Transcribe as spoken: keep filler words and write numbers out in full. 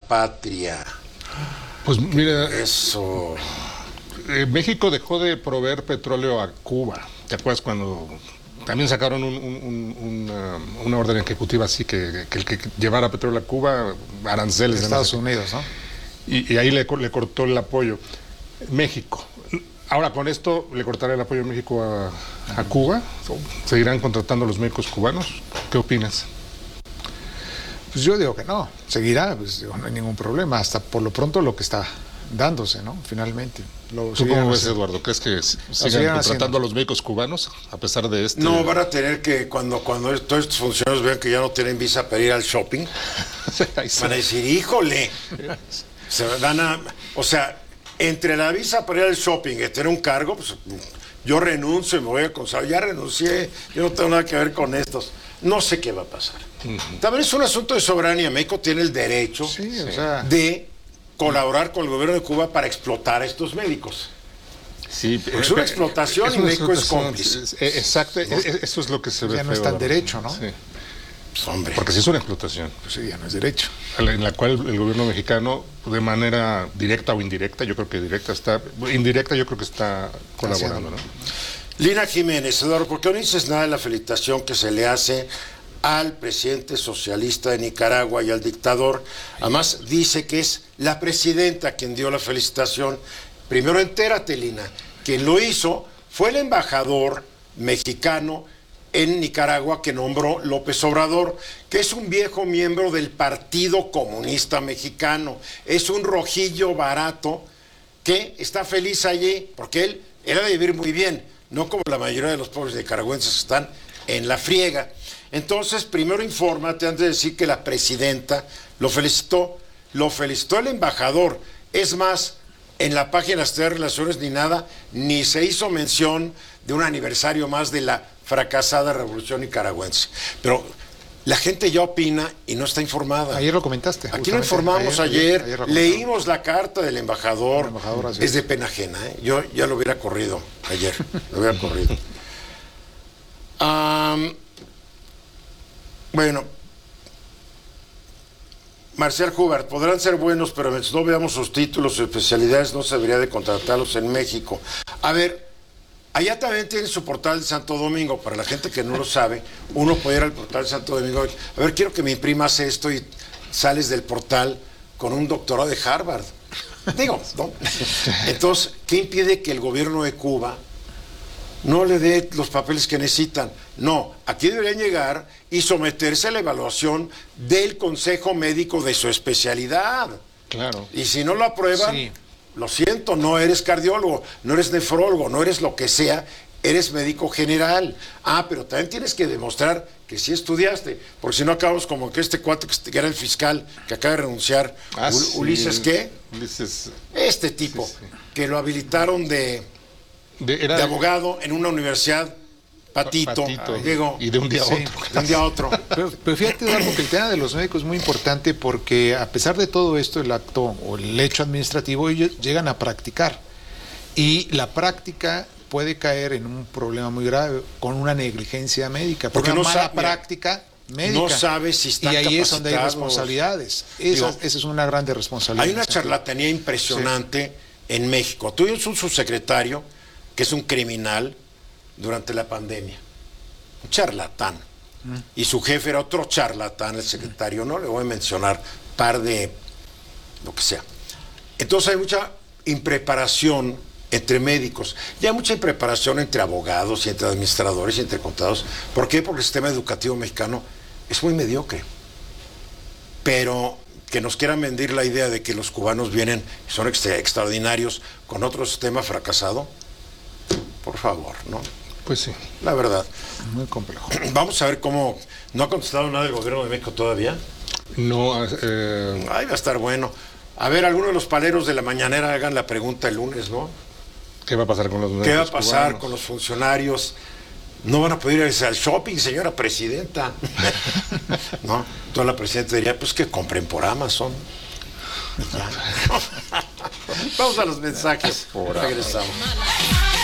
patria. Pues mira, eso. Eh, México dejó de proveer petróleo a Cuba. ¿Te acuerdas cuando también sacaron un, un, un, una, una orden ejecutiva así que, que el que llevara petróleo a Cuba, aranceles de Estados Unidos, ¿no? Y, y ahí le, le cortó el apoyo. México. Ahora con esto le cortará el apoyo a México a, a Cuba. ¿Seguirán contratando a los médicos cubanos? ¿Qué opinas? Pues yo digo que no, seguirá, pues no hay ningún problema, hasta por lo pronto lo que está dándose, ¿no? Finalmente. Lo ¿Tú cómo ves, Eduardo? ¿Crees que sigan contratando haciendo a los médicos cubanos a pesar de esto? No, van a tener que, cuando, cuando todos estos funcionarios vean que ya no tienen visa para ir al shopping, van a decir, híjole, se van a, o sea, entre la visa para ir al shopping y tener un cargo, pues yo renuncio y me voy a consagrar, ya renuncié, yo no tengo nada que ver con estos. No sé qué va a pasar. Uh-huh. También es un asunto de soberanía. México tiene el derecho sí, sí. O sea, de colaborar con el gobierno de Cuba para explotar a estos médicos. Sí, es una explotación es una y México es cómplice. Exacto, ¿no? Eso es lo que se ve. Ya no está en derecho, ¿no? Sí. Pues, hombre. Porque sí es una explotación. Pues sí, ya no es derecho. En la cual el gobierno mexicano, de manera directa o indirecta, yo creo que directa está, indirecta yo creo que está colaborando, ¿no? Lina Jiménez, Eduardo, ¿por qué no dices nada de la felicitación que se le hace al presidente socialista de Nicaragua y al dictador? Además, dice que es la presidenta quien dio la felicitación. Primero, entérate, Lina, quien lo hizo fue el embajador mexicano en Nicaragua que nombró López Obrador, que es un viejo miembro del Partido Comunista Mexicano. Es un rojillo barato que está feliz allí, porque él era de vivir muy bien, no como la mayoría de los pobres nicaragüenses que están en la friega. Entonces, primero infórmate antes de decir que la presidenta lo felicitó, lo felicitó el embajador. Es más, en la página de Relaciones ni nada, ni se hizo mención de un aniversario más de la fracasada revolución nicaragüense. Pero la gente ya opina y no está informada. Ayer lo comentaste. Aquí lo informamos ayer, ayer, ayer, ayer leímos la carta del embajador. embajador es de pena ajena, ¿eh? Yo ya lo hubiera corrido ayer, lo hubiera corrido. Um, bueno, Marcial Hubert, podrán ser buenos, pero mientras no veamos sus títulos o especialidades, no se debería de contratarlos en México. A ver, allá también tiene su portal de Santo Domingo. Para la gente que no lo sabe, uno puede ir al portal de Santo Domingo. A ver, quiero que me imprimas esto y sales del portal con un doctorado de Harvard. Digo, ¿no? Entonces, ¿qué impide que el gobierno de Cuba no le dé los papeles que necesitan? No, aquí deberían llegar y someterse a la evaluación del Consejo Médico de su especialidad. Claro. Y si no lo aprueban, sí. Lo siento, no eres cardiólogo, no eres nefrólogo, no eres lo que sea, eres médico general. Ah, pero también tienes que demostrar que sí estudiaste, porque si no acabamos como que este cuate que era el fiscal que acaba de renunciar, ah, U sí. Ulises, ¿qué? Ulises. Este tipo, sí, sí. que lo habilitaron de, de, era de abogado en una universidad, Patito, Patito. Diego, y de un día a sí, otro. De un día a otro. Pero, pero fíjate, Eduardo, que el tema de los médicos es muy importante porque a pesar de todo esto, el acto o el hecho administrativo, ellos llegan a practicar. Y la práctica puede caer en un problema muy grave con una negligencia médica, porque una no mala sabe, práctica médica. No sabe si está Y ahí capacitado. es donde hay responsabilidades. Esa, esa es una grande responsabilidad. Hay una charlatanía impresionante sí. en México. Tuvimos un subsecretario que es un criminal durante la pandemia, un charlatán, mm. y su jefe era otro charlatán, el secretario, no le voy a mencionar, par de lo que sea. Entonces hay mucha impreparación entre médicos, y hay mucha impreparación entre abogados y entre administradores y entre contadores. ¿Por qué? Porque el sistema educativo mexicano es muy mediocre. Pero que nos quieran vender la idea de que los cubanos vienen, son extra, extraordinarios con otro sistema fracasado, por favor, ¿no? Pues sí. La verdad. Muy complejo. Vamos a ver cómo... ¿No ha contestado nada el gobierno de México todavía? No. Eh... Ay, va a estar bueno. A ver, algunos de los paleros de la mañanera hagan la pregunta el lunes, ¿no? ¿Qué va a pasar con los médicos ¿Qué va a pasar cubanos? con los funcionarios? No van a poder irse al shopping, señora presidenta. ¿No? Entonces la presidenta diría, pues que compren por Amazon. Ya. Vamos a los mensajes. Por Regresamos.